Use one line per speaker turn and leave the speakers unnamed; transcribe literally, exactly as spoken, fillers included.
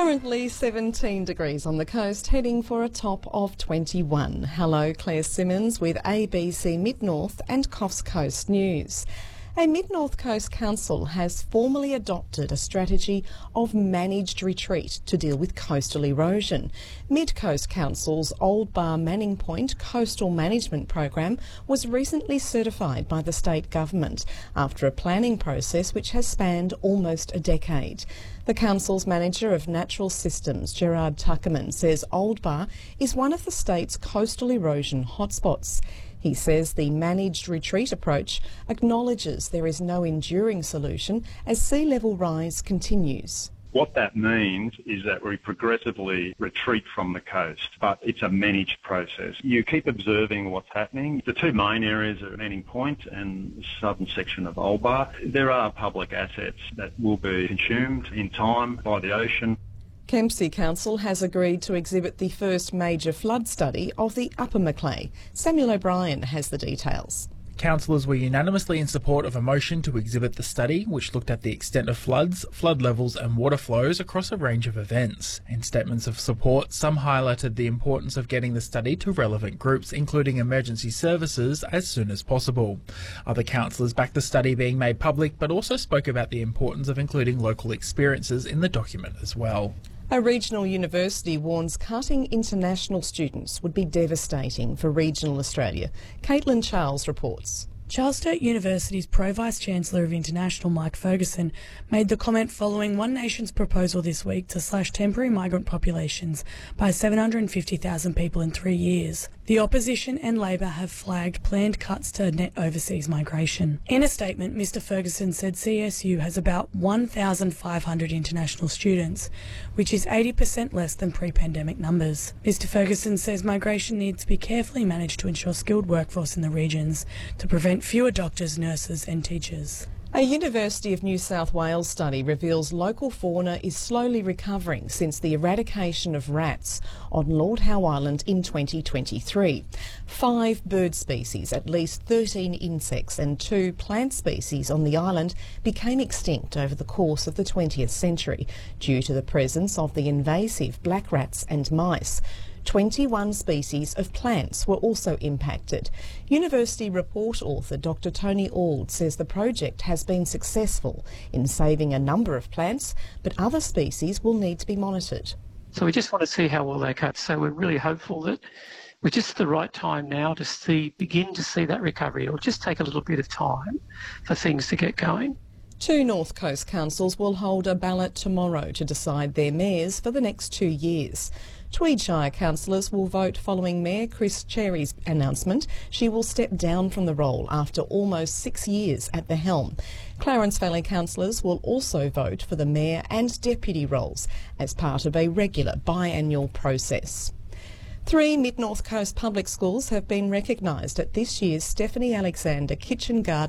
Currently seventeen degrees on the coast, heading for a top of twenty-one. Hello, Claire Simmons with A B C Mid-North and Coffs Coast News. A Mid-North Coast Council has formally adopted a strategy of managed retreat to deal with coastal erosion. Mid-Coast Council's Old Bar Manning Point Coastal Management Program was recently certified by the state government after a planning process which has spanned almost a decade. The Council's Manager of Natural Systems, Gerard Tuckerman, says Old Bar is one of the state's coastal erosion hotspots. He says the managed retreat approach acknowledges there is no enduring solution as sea level rise continues.
What that means is that we progressively retreat from the coast, but it's a managed process. You keep observing what's happening. The two main areas are Manning Point and the southern section of Old Bar. There are public assets that will be consumed in time by the ocean.
Kempsey Council has agreed to exhibit the first major flood study of the Upper Macleay. Samuel O'Brien has the details.
Councillors were unanimously in support of a motion to exhibit the study, which looked at the extent of floods, flood levels and water flows across a range of events. In statements of support, some highlighted the importance of getting the study to relevant groups, including emergency services, as soon as possible. Other councillors backed the study being made public, but also spoke about the importance of including local experiences in the document as well.
A regional university warns cutting international students would be devastating for regional Australia. Caitlin Charles reports.
Charles Sturt University's Pro-Vice-Chancellor of International, Mike Ferguson, made the comment following One Nation's proposal this week to slash temporary migrant populations by seven hundred fifty thousand people in three years. The opposition and Labor have flagged planned cuts to net overseas migration. In a statement, Mr Ferguson said C S U has about one thousand five hundred international students, which is eighty percent less than pre-pandemic numbers. Mr Ferguson says migration needs to be carefully managed to ensure skilled workforce in the regions to prevent fewer doctors, nurses and teachers.
A University of New South Wales study reveals local fauna is slowly recovering since the eradication of rats on Lord Howe Island in twenty twenty-three. Five bird species, at least thirteen insects and two plant species on the island became extinct over the course of the twentieth century due to the presence of the invasive black rats and mice. twenty-one species of plants were also impacted. University report author Doctor Tony Auld says the project has been successful in saving a number of plants, but other species will need to be monitored.
So we just want to see how well they cope. So we're really hopeful that we're just at the right time now to see, begin to see that recovery. It'll just take a little bit of time for things to get going.
Two North Coast councils will hold a ballot tomorrow to decide their mayors for the next two years. Tweed Shire councillors will vote following Mayor Chris Cherry's announcement she will step down from the role after almost six years at the helm. Clarence Valley councillors will also vote for the mayor and deputy roles as part of a regular biannual process. Three Mid-North Coast public schools have been recognised at this year's Stephanie Alexander Kitchen Garden